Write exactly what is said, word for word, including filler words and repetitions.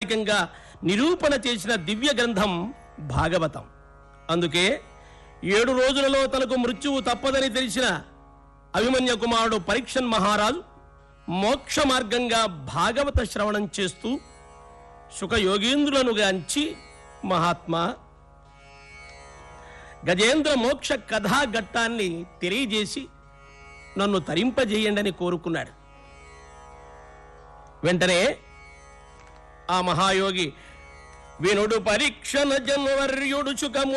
గా నిరూపణ చేసిన దివ్య గ్రంథం భాగవతం. అందుకే ఏడు రోజులలో తనకు మృత్యువు తప్పదని తెలిసిన అభిమన్య కుమారుడు పరీక్షన్ మహారాజు మోక్ష మార్గంగా భాగవత శ్రవణం చేస్తూ సుఖయోగీంద్రులను గాంచి, మహాత్మా, గజేంద్ర మోక్ష కథా ఘట్టాన్ని తెలియజేసి నన్ను తరింపజేయండని కోరుకున్నాడు. వెంటనే ఆ మహాయోగి వినుడు పరీక్షణ జన్వర్యుడు సుఖము